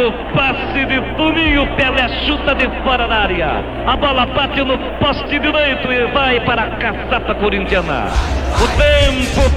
o passe de Toninho, Pelé chuta de fora da área. A bola bate no poste direito e vai para a caçapa corintiana. O tempo